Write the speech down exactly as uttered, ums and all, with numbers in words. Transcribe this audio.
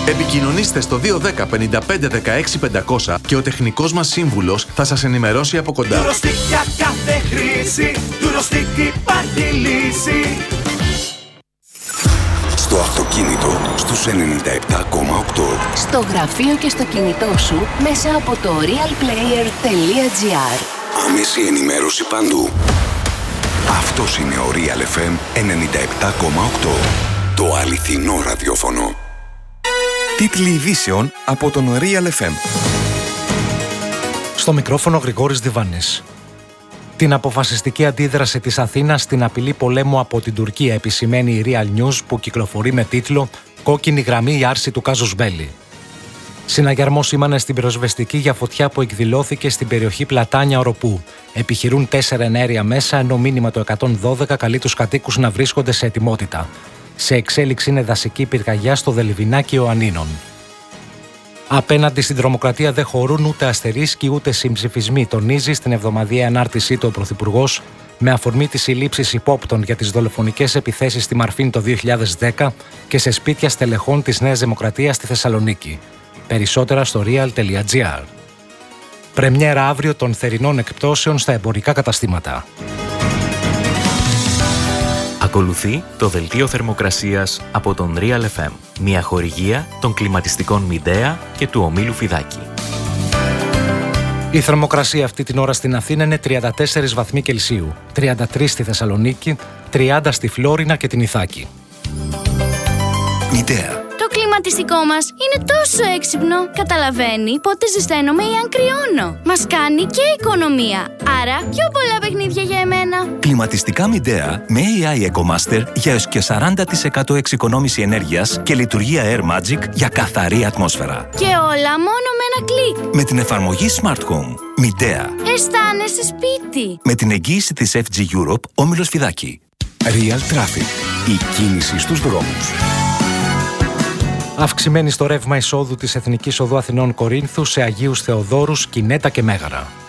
Επικοινωνήστε στο δύο ένα μηδέν πέντε πέντε δεκαέξι πεντακόσια και ο τεχνικός μας σύμβουλος θα σας ενημερώσει από κοντά. Durostick για κάθε χρήση, Durostick υπάρχει λύση. Στο αυτοκίνητο, στους ενενήντα επτά κόμμα οκτώ. Στο γραφείο και στο κινητό σου, μέσα από το realplayer τελεία gr. Άμεση ενημέρωση παντού. Αυτός είναι ο Real εφ εμ ενενήντα επτά κόμμα οκτώ. Το αληθινό ραδιόφωνο. Τίτλοι ειδήσεων από τον Real εφ εμ. Στο μικρόφωνο Γρηγόρης Διβάνης. Την αποφασιστική αντίδραση της Αθήνας στην απειλή πολέμου από την Τουρκία επισημαίνει η Real News, που κυκλοφορεί με τίτλο «Κόκκινη γραμμή η άρση του Κάζους Μπέλι». Συναγερμό σήμανε στην πυροσβεστική για φωτιά που εκδηλώθηκε στην περιοχή Πλατάνια Οροπού. Επιχειρούν τέσσερα εναέρια μέσα, ενώ μήνυμα το εκατόν δώδεκα καλεί τους κατοίκους να βρίσκονται σε ετοιμότητα. Σε εξέλιξη είναι δασική πυρκαγιά στο Δελβινάκι Ιωαννίνων. Απέναντι στην τρομοκρατία δεν χωρούν ούτε αστερίσκοι ούτε συμψηφισμοί, τονίζει στην εβδομαδιαία ανάρτησή του ο Πρωθυπουργός, με αφορμή τις συλλήψεις υπόπτων για τις δολοφονικές επιθέσεις στη Μαρφίν το δύο χιλιάδες δέκα και σε σπίτια στελεχών της Νέας Δημοκρατίας στη Θεσσαλονίκη. Περισσότερα στο real τελεία gr. Πρεμιέρα αύριο των θερινών εκπτώσεων στα εμπορικά καταστήματα. Ακολουθεί το δελτίο θερμοκρασίας από τον Real εφ εμ, μια χορηγία των κλιματιστικών Midea και του ομίλου Φιδάκη. Η θερμοκρασία αυτή την ώρα στην Αθήνα είναι τριάντα τέσσερις βαθμοί Κελσίου, τριάντα τρεις στη Θεσσαλονίκη, τριάντα στη Φλόρινα και την Ιθάκη. Midea. Το κλιματιστικό μας είναι τόσο έξυπνο. Καταλαβαίνει πότε ζεσταίνομαι ή αν κρυώνω. Μας κάνει και οικονομία. Άρα πιο πολλά παιχνίδια για εμένα. Κλιματιστικά Midea με έι άι EcoMaster για έως και σαράντα τοις εκατό εξοικονόμηση ενέργειας και λειτουργία Air Magic για καθαρή ατμόσφαιρα. Και όλα μόνο με ένα κλικ. Με την εφαρμογή Smart Home. Midea. Αισθάνεσαι σπίτι. Με την εγγύηση της εφ τζι Europe, όμιλος Φιδάκη. Real Traffic. Η κίνηση στους δρόμους. Αυξημένη στο ρεύμα εισόδου της Εθνικής Οδού Αθηνών Κορίνθου σε Αγίους Θεοδόρους, Κινέτα και Μέγαρα.